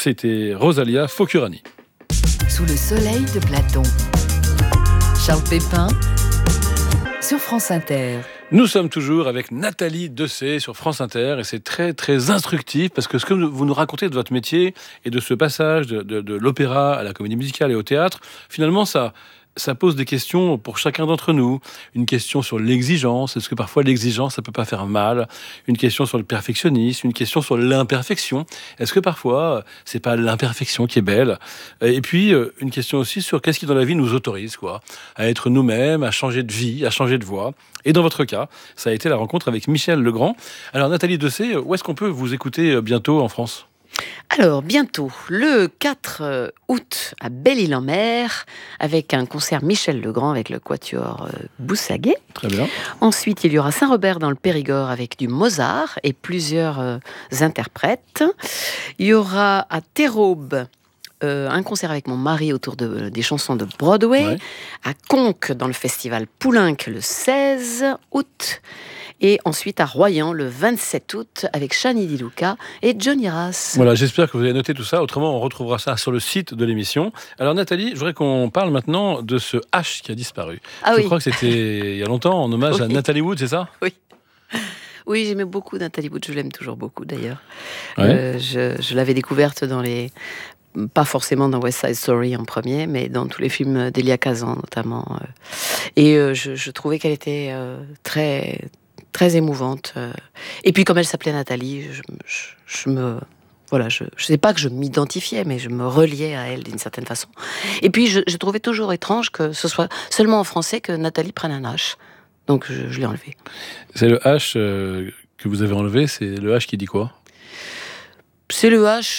C'était Rosalia Focurani. Sous le soleil de Platon. Charles Pépin sur France Inter. Nous sommes toujours avec Nathalie Dessay sur France Inter et c'est très très instructif parce que ce que vous nous racontez de votre métier et de ce passage de l'opéra à la comédie musicale et au théâtre, finalement ça pose des questions pour chacun d'entre nous. Une question sur l'exigence, est-ce que parfois l'exigence ça peut pas faire mal? Une question sur le perfectionnisme, une question sur l'imperfection. Est-ce que parfois c'est pas l'imperfection qui est belle? Et puis une question aussi sur qu'est-ce qui dans la vie nous autorise à être nous-mêmes, à changer de vie, à changer de voix. Et dans votre cas, ça a été la rencontre avec Michel Legrand. Alors Nathalie Dessay, où est-ce qu'on peut vous écouter bientôt en France? Alors, bientôt, le 4 août, à Belle-Île-en-Mer, avec un concert Michel Legrand avec le quatuor Boussaguet. Très bien. Ensuite, il y aura Saint-Robert dans le Périgord avec du Mozart et plusieurs interprètes. Il y aura à Terraube un concert avec mon mari autour des chansons de Broadway. Ouais. À Conques, dans le festival Poulenc, le 16 août. Et ensuite à Royan, le 27 août, avec Chani Di Luca et Johnny Rass. Voilà, j'espère que vous avez noté tout ça. Autrement, on retrouvera ça sur le site de l'émission. Alors Nathalie, je voudrais qu'on parle maintenant de ce H qui a disparu. Je crois que c'était il y a longtemps, en hommage à Natalie Wood, c'est ça? Oui. Oui, j'aimais beaucoup Natalie Wood. Je l'aime toujours beaucoup, d'ailleurs. Ouais. Je l'avais découverte pas forcément dans West Side Story en premier, mais dans tous les films d'Elia Kazan, notamment. Et je trouvais qu'elle était très... très émouvante. Et puis, comme elle s'appelait Nathalie, je sais pas que je m'identifiais, mais je me reliais à elle d'une certaine façon. Et puis, je trouvais toujours étrange que ce soit seulement en français que Nathalie prenne un H. Donc, je l'ai enlevé. C'est le H que vous avez enlevé, c'est le H qui dit quoi? C'est le H...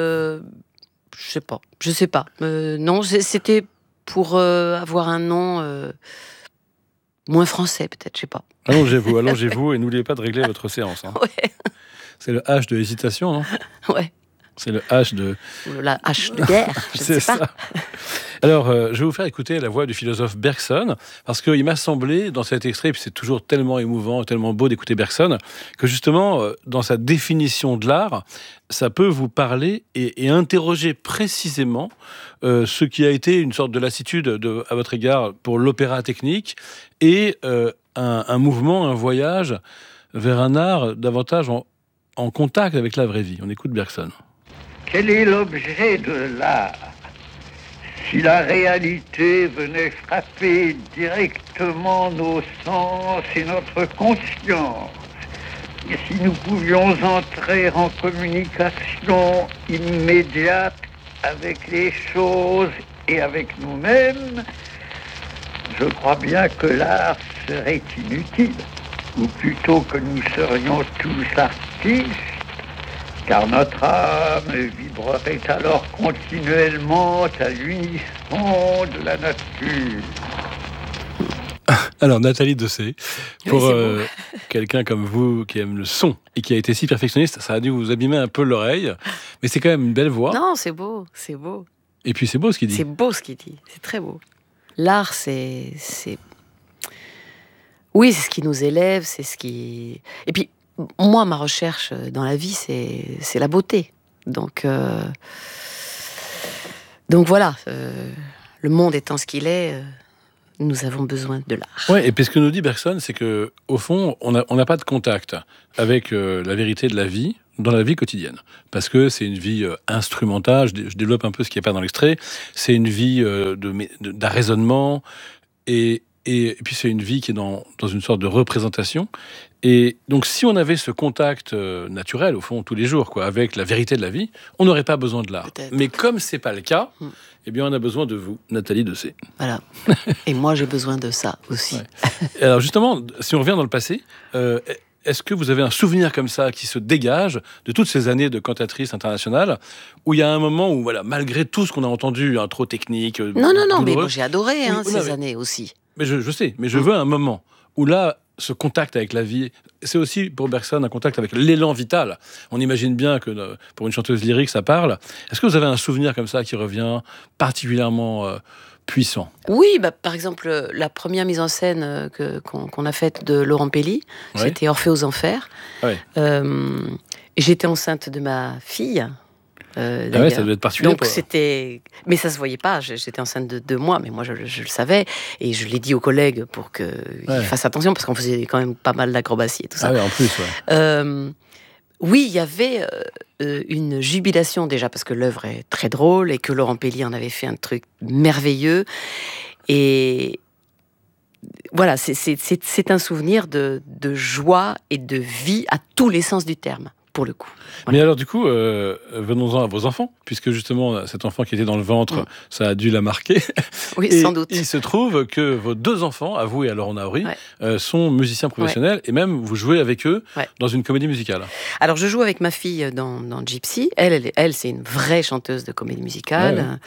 je sais pas. Non, c'était pour avoir un nom... moins français, peut-être, je sais pas. Allongez-vous et n'oubliez pas de régler votre séance. Hein. Ouais. C'est le H de hésitation, non? Ouais. C'est le H de... La hache de guerre, je ne sais pas. Alors, je vais vous faire écouter la voix du philosophe Bergson, parce qu'il m'a semblé, dans cet extrait, puis c'est toujours tellement émouvant, tellement beau d'écouter Bergson, que justement, dans sa définition de l'art, ça peut vous parler et interroger précisément ce qui a été une sorte de lassitude à votre égard pour l'opéra technique et un mouvement, un voyage vers un art davantage en contact avec la vraie vie. On écoute Bergson. Quel est l'objet de l'art? Si la réalité venait frapper directement nos sens et notre conscience, et si nous pouvions entrer en communication immédiate avec les choses et avec nous-mêmes, je crois bien que l'art serait inutile, ou plutôt que nous serions tous artistes, car notre âme vibrerait alors continuellement à l'unisson de la nature. Alors, Nathalie Dessay, pour quelqu'un comme vous qui aime le son et qui a été si perfectionniste, ça a dû vous abîmer un peu l'oreille, mais c'est quand même une belle voix. Non, c'est beau, c'est beau. Et puis c'est beau ce qu'il dit. C'est beau ce qu'il dit, c'est très beau. L'art, c'est... Oui, c'est ce qui nous élève, c'est ce qui... Et puis, moi, ma recherche dans la vie, c'est la beauté. Donc voilà, le monde étant ce qu'il est, nous avons besoin de l'art. Ouais, et puis ce que nous dit Bergson, c'est que au fond, on n'a pas de contact avec la vérité de la vie dans la vie quotidienne, parce que c'est une vie instrumentale. Je développe un peu ce qui n'est pas dans l'extrait. C'est une vie d'arraisonnement et puis c'est une vie qui est dans une sorte de représentation. Et donc, si on avait ce contact naturel, au fond, tous les jours, avec la vérité de la vie, on n'aurait pas besoin de l'art. Peut-être. Mais comme c'est pas le cas, eh bien, on a besoin de vous, Nathalie Dessay. Voilà. Et moi, j'ai besoin de ça aussi. Ouais. Alors, justement, si on revient dans le passé, est-ce que vous avez un souvenir comme ça qui se dégage de toutes ces années de cantatrice internationale, où il y a un moment où, voilà, malgré tout ce qu'on a entendu, trop technique, Non, mais moi, j'ai adoré ces années aussi. Mais je sais, mais je veux un moment où là, ce contact avec la vie, c'est aussi pour Bergson un contact avec l'élan vital. On imagine bien que pour une chanteuse lyrique, ça parle. Est-ce que vous avez un souvenir comme ça qui revient particulièrement puissant? Oui, par exemple, la première mise en scène qu'on a faite de Laurent Pelli, c'était Orphée aux Enfers. Ouais. J'étais enceinte de ma fille. d'ailleurs. ça devait être particulier. Donc c'était, mais ça se voyait pas. J'étais enceinte de 2 mois, mais moi je le savais et je l'ai dit aux collègues pour qu'ils fassent attention parce qu'on faisait quand même pas mal d'acrobatie et tout ça. Ah ouais, en plus, oui, il y avait une jubilation déjà parce que l'œuvre est très drôle et que Laurent Pellier en avait fait un truc merveilleux. Et voilà, c'est un souvenir de joie et de vie à tous les sens du terme, pour le coup. Mais alors du coup, venons-en à vos enfants, puisque justement cet enfant qui était dans le ventre, ça a dû la marquer. Oui, et sans doute. Il se trouve que vos 2 enfants, à vous et à Laurent Naouri, sont musiciens professionnels et même vous jouez avec eux dans une comédie musicale. Alors je joue avec ma fille dans Gypsy. Elle c'est une vraie chanteuse de comédie musicale.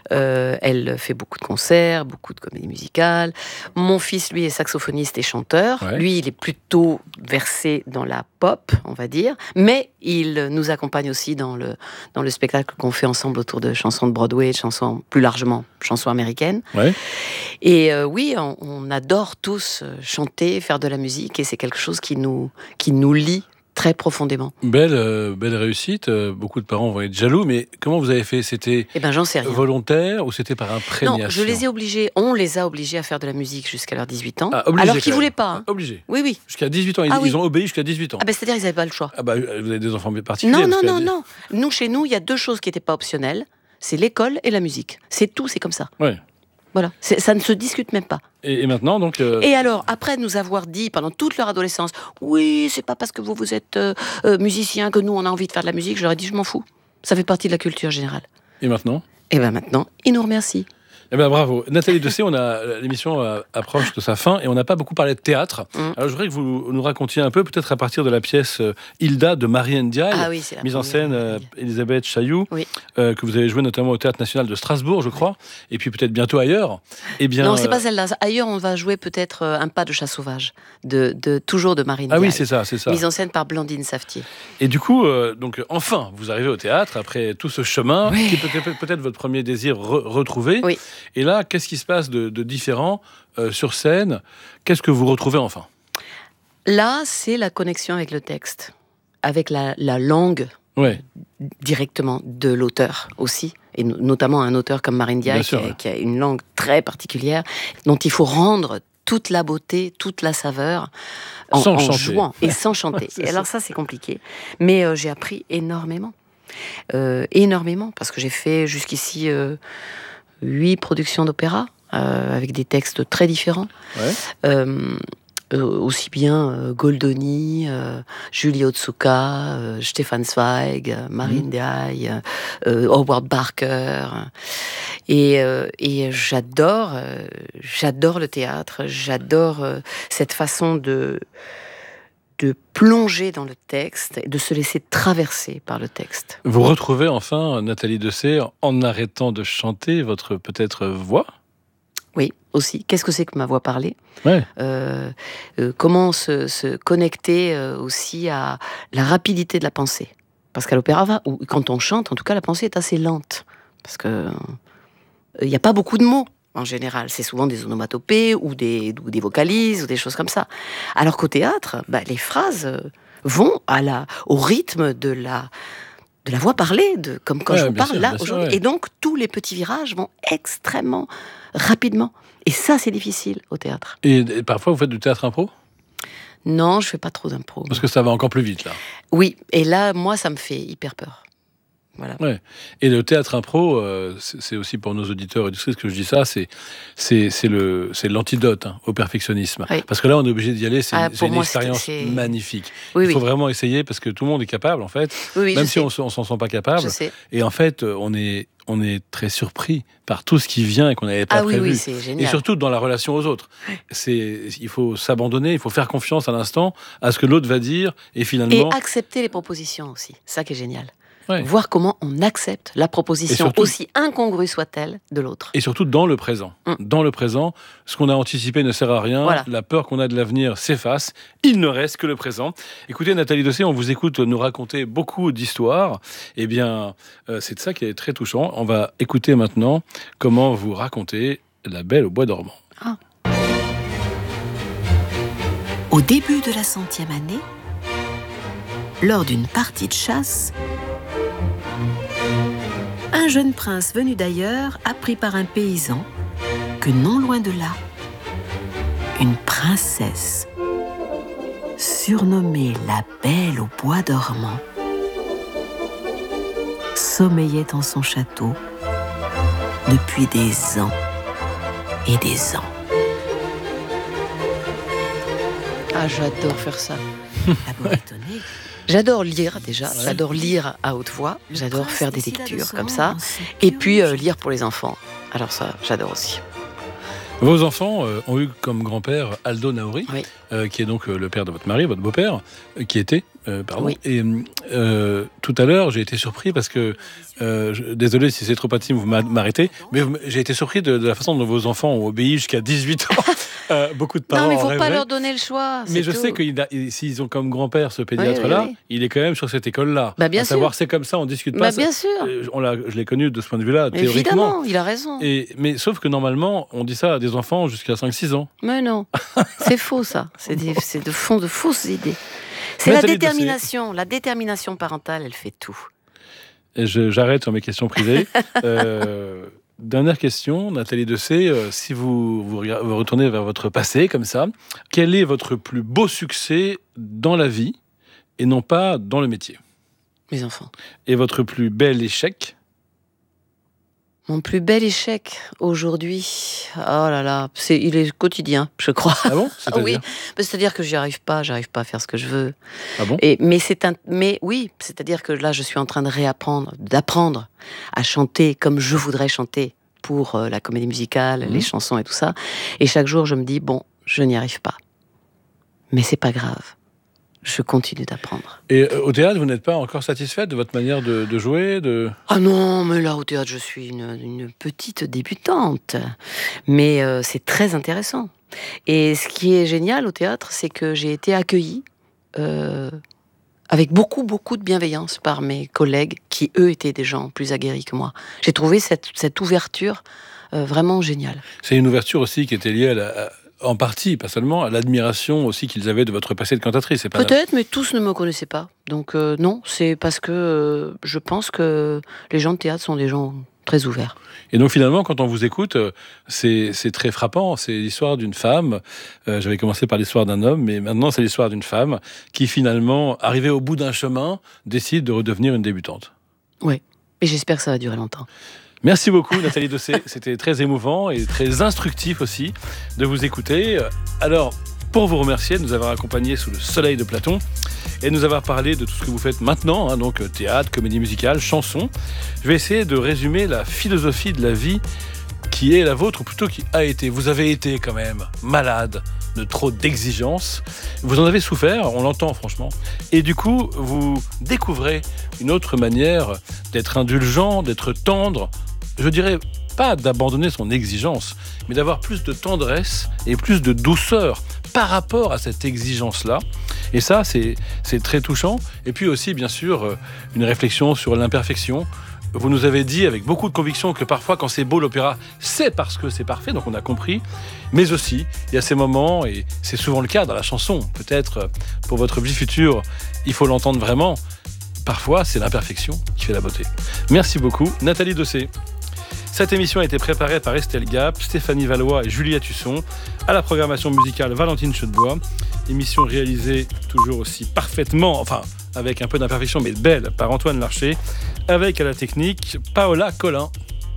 Elle fait beaucoup de concerts, beaucoup de comédies musicales. Mon fils, lui, est saxophoniste et chanteur. Lui, il est plutôt versé dans la pop, on va dire, mais il nous accompagne aussi dans le spectacle qu'on fait ensemble autour de chansons de Broadway, de chansons plus largement, chansons américaines. Et oui, on adore tous chanter, faire de la musique, et c'est quelque chose qui nous lie très profondément. Belle réussite. Beaucoup de parents vont être jaloux, mais comment vous avez fait ? C'était j'en sais rien. Volontaire ou c'était par imprégnation ? Non, on les a obligés à faire de la musique jusqu'à leurs 18 ans. Obligés, alors qu'ils ne voulaient pas. Obligés. Oui. Jusqu'à 18 ans, ils ont obéi jusqu'à 18 ans. C'est-à-dire qu'ils n'avaient pas le choix. Vous avez des enfants particuliers. Non. Chez nous, il y a 2 choses qui n'étaient pas optionnelles. C'est l'école et la musique. C'est tout, c'est comme ça. Voilà, ça ne se discute même pas. Et maintenant, donc... Et alors, après nous avoir dit, pendant toute leur adolescence, oui, c'est pas parce que vous êtes musicien que nous, on a envie de faire de la musique, je leur ai dit, je m'en fous. Ça fait partie de la culture générale. Et maintenant ? Et maintenant, ils nous remercient. Bravo. Nathalie Dessay, l'émission approche de sa fin et on n'a pas beaucoup parlé de théâtre. Alors je voudrais que vous nous racontiez un peu, peut-être à partir de la pièce Hilda de Marie Ndiaye, mise en scène Elisabeth Chailloux, que vous avez joué notamment au Théâtre National de Strasbourg, je crois, et puis peut-être bientôt ailleurs. Non, c'est pas celle-là. Ailleurs, on va jouer peut-être Un pas de chat sauvage, toujours de Marie Ndiaye. Ah oui, c'est ça. Mise en scène par Blandine Saftier. Et du coup, donc enfin, vous arrivez au théâtre après tout ce chemin, qui est peut-être votre premier désir retrouvé. Oui. Et là, qu'est-ce qui se passe de différent sur scène ? Qu'est-ce que vous retrouvez enfin ? Là, c'est la connexion avec le texte, avec la langue directement de l'auteur aussi, et notamment un auteur comme Marie Ndiaye qui a une langue très particulière, dont il faut rendre toute la beauté, toute la saveur en jouant et sans chanter. Alors ça, c'est compliqué. Mais j'ai appris énormément. Parce que j'ai fait jusqu'ici 8 productions d'opéra avec des textes très différents. Aussi bien Goldoni, Julie Otsuka, Stefan Zweig, Marie Ndiaye, Howard Barker. Et j'adore le théâtre, j'adore cette façon de plonger dans le texte et de se laisser traverser par le texte. Vous retrouvez enfin, Nathalie Dessay, en arrêtant de chanter votre peut-être voix ? Oui, aussi. Qu'est-ce que c'est que ma voix parlée ? Comment se connecter aussi à la rapidité de la pensée ? Parce qu'à l'opéra, ou quand on chante, en tout cas, la pensée est assez lente. Parce que il n'y a pas beaucoup de mots. En général, c'est souvent des onomatopées ou des vocalises ou des choses comme ça. Alors qu'au théâtre, les phrases vont au rythme de la voix parlée, comme quand je vous parle là aujourd'hui. Et donc, tous les petits virages vont extrêmement rapidement. Et ça, c'est difficile au théâtre. Et parfois, vous faites du théâtre impro ? Non, je fais pas trop d'impro. Parce que ça va encore plus vite, là. Oui, et là, moi, ça me fait hyper peur. Voilà. Et le théâtre impro, c'est aussi pour nos auditeurs et auditrices que je dis ça, c'est l'antidote au perfectionnisme. Parce que là, on est obligé d'y aller, c'est une expérience magnifique. Il faut vraiment essayer parce que tout le monde est capable, en fait, même si on s'en sent pas capable. Et en fait, on est très surpris par tout ce qui vient et qu'on n'avait pas prévu. C'est génial. Et surtout dans la relation aux autres. Il faut s'abandonner, il faut faire confiance à l'instant à ce que l'autre va dire et finalement... Et accepter les propositions aussi, ça qui est génial. Voir comment on accepte la proposition, surtout, aussi incongrue soit-elle, de l'autre. Et surtout dans le présent. Dans le présent, ce qu'on a anticipé ne sert à rien. La peur qu'on a de l'avenir s'efface. Il ne reste que le présent. Écoutez, Nathalie Dessay, on vous écoute nous raconter beaucoup d'histoires. Eh bien, c'est de ça qui est très touchant. On va écouter maintenant comment vous racontez La Belle au bois dormant. Au début de la 100e année, lors d'une partie de chasse, un jeune prince venu d'ailleurs apprit par un paysan que non loin de là, une princesse, surnommée la Belle au bois dormant, sommeillait en son château depuis des ans et des ans. Ah, j'adore faire ça. La Boule étonnée. J'adore lire déjà, j'adore lire à haute voix, j'adore faire des lectures comme ça, et puis lire pour les enfants. Alors ça, j'adore aussi. Vos enfants ont eu comme grand-père Aldo Naori, Oui. Qui est donc le père de votre mari, votre beau-père, qui était, pardon. Oui. Et tout à l'heure, j'ai été surpris parce que, désolé si c'est trop intime, vous m'arrêtez, mais j'ai été surpris de la façon dont vos enfants ont obéi jusqu'à 18 ans. Beaucoup de parents Non, mais il ne faut en pas rêveraient. leur donner le choix. Mais je tout. sais que s'ils ont comme grand-père ce pédiatre-là, Oui. il est quand même sur cette école-là. Bah, bien à savoir, sûr. c'est comme ça, on discute pas. Bah, bien sûr. Je l'ai connu de ce point de vue-là, théoriquement. Évidemment, il a raison. Mais sauf que normalement, on dit ça à des enfants jusqu'à 5-6 ans. Mais non, c'est faux ça. C'est de fausses idées. C'est la Nathalie détermination. La détermination parentale, elle fait tout. Et j'arrête sur mes questions privées. Dernière question, Nathalie Dessay, si vous retournez vers votre passé comme ça, quel est votre plus beau succès dans la vie et non pas dans le métier? Mes enfants. Et votre plus bel échec? Mon plus bel échec aujourd'hui, oh là là, il est quotidien, je crois. Ah bon? Ah oui, c'est-à-dire que j'arrive pas à faire ce que je veux. Ah bon? Mais oui, c'est-à-dire que là, je suis en train d'apprendre à chanter comme je voudrais chanter pour la comédie musicale, les chansons et tout ça. Et chaque jour, je me dis bon, je n'y arrive pas, mais c'est pas grave. Je continue d'apprendre. Et au théâtre, vous n'êtes pas encore satisfaite de votre manière de jouer Ah non, mais là, au théâtre, je suis une petite débutante. Mais c'est très intéressant. Et ce qui est génial au théâtre, c'est que j'ai été accueillie avec beaucoup, beaucoup de bienveillance par mes collègues qui, eux, étaient des gens plus aguerris que moi. J'ai trouvé cette ouverture vraiment géniale. C'est une ouverture aussi qui était liée en partie, pas seulement, à l'admiration aussi qu'ils avaient de votre passé de cantatrice. C'est pas Peut-être, mais tous ne me connaissaient pas. Donc non, c'est parce que je pense que les gens de théâtre sont des gens très ouverts. Et donc finalement, quand on vous écoute, c'est très frappant. C'est l'histoire d'une femme. J'avais commencé par l'histoire d'un homme, mais maintenant c'est l'histoire d'une femme qui finalement, arrivée au bout d'un chemin, décide de redevenir une débutante. Oui, et j'espère que ça va durer longtemps. Merci beaucoup Nathalie Dessay, c'était très émouvant et très instructif aussi de vous écouter. Alors, pour vous remercier de nous avoir accompagnés sous le soleil de Platon et de nous avoir parlé de tout ce que vous faites maintenant, donc théâtre, comédie musicale, chanson, je vais essayer de résumer la philosophie de la vie qui est la vôtre, ou plutôt qui a été. Vous avez été quand même malade de trop d'exigences. Vous en avez souffert, on l'entend franchement. Et du coup, vous découvrez une autre manière d'être indulgent, d'être tendre. Je dirais pas d'abandonner son exigence, mais d'avoir plus de tendresse et plus de douceur par rapport à cette exigence-là. Et ça, c'est très touchant. Et puis aussi, bien sûr, une réflexion sur l'imperfection. Vous nous avez dit avec beaucoup de conviction que parfois, quand c'est beau l'opéra, c'est parce que c'est parfait, donc on a compris. Mais aussi, il y a ces moments, et c'est souvent le cas dans la chanson, peut-être pour votre vie future, il faut l'entendre vraiment. Parfois, c'est l'imperfection qui fait la beauté. Merci beaucoup, Nathalie Dessay. Cette émission a été préparée par Estelle Gap, Stéphanie Valois et Juliette Husson. À la programmation musicale, Valentine Chedebois. Émission réalisée toujours aussi parfaitement, enfin, avec un peu d'imperfection, mais belle, par Antoine Larcher. Avec à la technique, Paola Collin.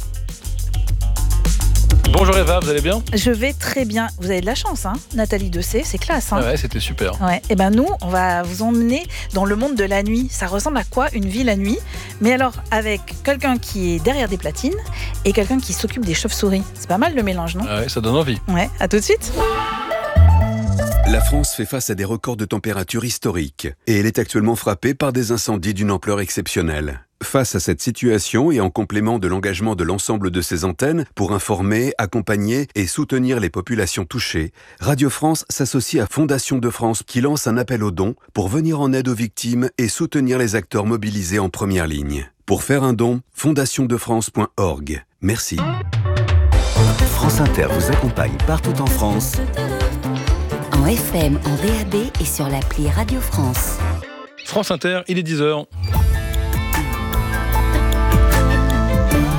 Bonjour Eva, vous allez bien? Je vais très bien. Vous avez de la chance, hein, Nathalie Dessay, c'est classe. Hein. Ah ouais, c'était super. Ouais. Et ben nous, on va vous emmener dans le monde de la nuit. Ça ressemble à quoi une vie la nuit? Mais alors avec quelqu'un qui est derrière des platines et quelqu'un qui s'occupe des chauves-souris. C'est pas mal le mélange, non? Ah ouais, ça donne envie. Ouais, à tout de suite. La France fait face à des records de température historiques et elle est actuellement frappée par des incendies d'une ampleur exceptionnelle. Face à cette situation et en complément de l'engagement de l'ensemble de ses antennes pour informer, accompagner et soutenir les populations touchées, Radio France s'associe à Fondation de France qui lance un appel aux dons pour venir en aide aux victimes et soutenir les acteurs mobilisés en première ligne. Pour faire un don, fondationdefrance.org. Merci. France Inter vous accompagne partout en France. En FM, en DAB et sur l'appli Radio France. France Inter, il est 10h.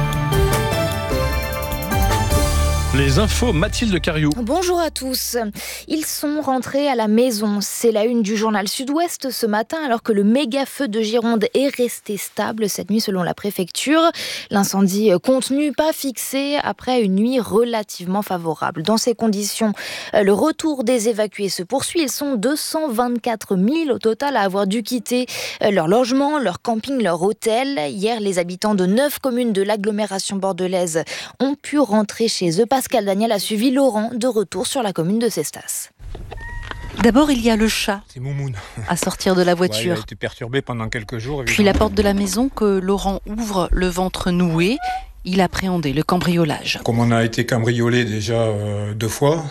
Les infos, Mathilde Cariou. Bonjour à tous. Ils sont rentrés à la maison. C'est la une du journal Sud-Ouest ce matin, alors que le méga feu de Gironde est resté stable cette nuit selon la préfecture. L'incendie contenu, pas fixé, après une nuit relativement favorable. Dans ces conditions, le retour des évacués se poursuit. Ils sont 224 000 au total à avoir dû quitter leur logement, leur camping, leur hôtel. Hier, les habitants de 9 communes de l'agglomération bordelaise ont pu rentrer chez eux. Pascal Daniel a suivi Laurent de retour sur la commune de Cestas. D'abord, il y a le chat. C'est Moumoun. À sortir de la voiture. Il a été perturbé pendant quelques jours. Puis la porte de la maison que Laurent ouvre, le ventre noué. Il appréhendait le cambriolage. Comme on a été cambriolé déjà 2 fois,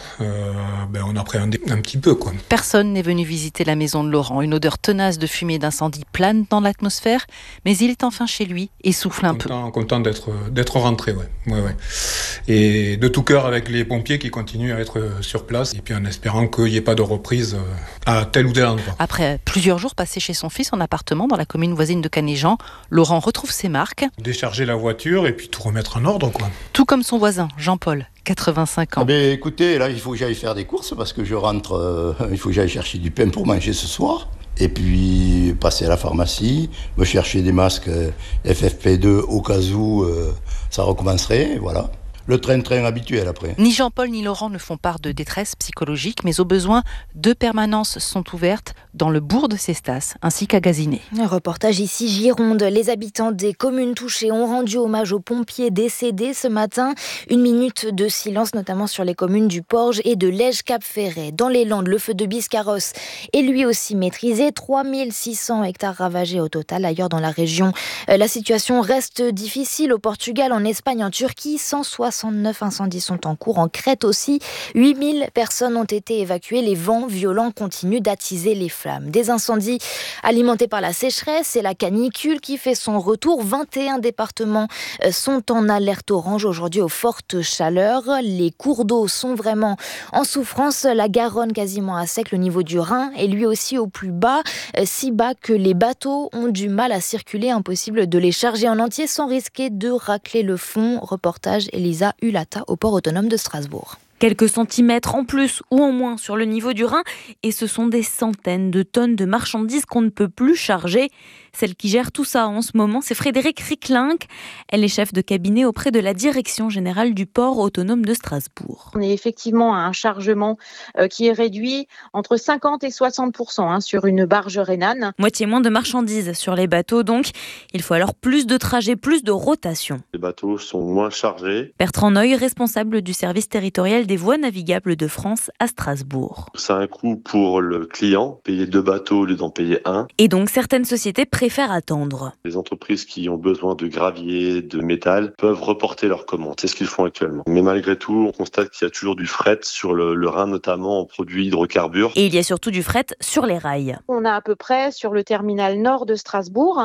on appréhendait un petit peu, quoi. Personne n'est venu visiter la maison de Laurent. Une odeur tenace de fumée d'incendie plane dans l'atmosphère, mais il est enfin chez lui et souffle un peu. Content d'être rentré, ouais. Et de tout cœur avec les pompiers qui continuent à être sur place, et puis en espérant qu'il n'y ait pas de reprise à tel ou tel endroit. Après plusieurs jours passés chez son fils en appartement dans la commune voisine de Canéjan, Laurent retrouve ses marques. Décharger la voiture et puis tout remettre en ordre, quoi. Tout comme son voisin, Jean-Paul, 85 ans. Écoutez, là, il faut que j'aille faire des courses parce que je rentre, il faut que j'aille chercher du pain pour manger ce soir. Et puis, passer à la pharmacie, me chercher des masques FFP2 au cas où ça recommencerait, voilà. Le train-train habituel après. Ni Jean-Paul ni Laurent ne font part de détresse psychologique, mais au besoin, 2 permanences sont ouvertes dans le bourg de Cestas, ainsi qu'à Gazinet. Un reportage ici, Gironde. Les habitants des communes touchées ont rendu hommage aux pompiers décédés ce matin. 1 minute de silence, notamment sur les communes du Porge et de Lège-Cap-Ferret. Dans les Landes, le feu de Biscarrosse est lui aussi maîtrisé. 3600 hectares ravagés au total ailleurs dans la région. La situation reste difficile au Portugal, en Espagne, en Turquie. 169 incendies sont en cours, en Crète aussi. 8000 personnes ont été évacuées. Les vents violents continuent d'attiser les flammes. Des incendies alimentés par la sécheresse et la canicule qui fait son retour. 21 départements sont en alerte orange aujourd'hui aux fortes chaleurs. Les cours d'eau sont vraiment en souffrance. La Garonne quasiment à sec, le niveau du Rhin est lui aussi au plus bas, si bas que les bateaux ont du mal à circuler. Impossible de les charger en entier sans risquer de racler le fond. Reportage Elisa Ulata au port autonome de Strasbourg. Quelques centimètres en plus ou en moins sur le niveau du Rhin, et ce sont des centaines de tonnes de marchandises qu'on ne peut plus charger. Celle qui gère tout ça en ce moment, c'est Frédéric Ricklink. Elle est chef de cabinet auprès de la Direction générale du port autonome de Strasbourg. On est effectivement à un chargement qui est réduit entre 50 et 60% sur une barge rhénane. Moitié moins de marchandises sur les bateaux, donc il faut alors plus de trajets, plus de rotation. Les bateaux sont moins chargés. Bertrand Noy, responsable du service territorial des voies navigables de France à Strasbourg. Ça a un coût pour le client, payer 2 bateaux au lieu d'en payer 1. Et donc certaines sociétés préfèrent attendre. Les entreprises qui ont besoin de gravier, de métal, peuvent reporter leurs commandes. C'est ce qu'ils font actuellement. Mais malgré tout, on constate qu'il y a toujours du fret sur le Rhin, notamment en produits hydrocarbures. Et il y a surtout du fret sur les rails. On a à peu près sur le terminal nord de Strasbourg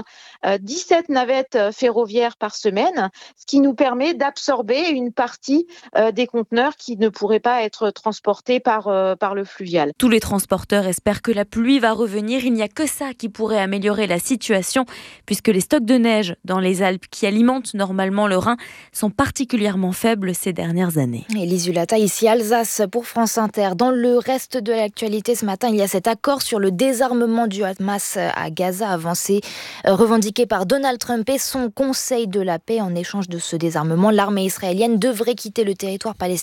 17 navettes ferroviaires par semaine, ce qui nous permet d'absorber une partie des conteneurs qui ne pourraient pas être transportés par le fluvial. Tous les transporteurs espèrent que la pluie va revenir. Il n'y a que ça qui pourrait améliorer la situation, puisque les stocks de neige dans les Alpes qui alimentent normalement le Rhin sont particulièrement faibles ces dernières années. Élise Ulata, ici Alsace pour France Inter. Dans le reste de l'actualité ce matin, il y a cet accord sur le désarmement du Hamas à Gaza, avancé, revendiqué par Donald Trump et son Conseil de la paix. En échange de ce désarmement, l'armée israélienne devrait quitter le territoire palestinien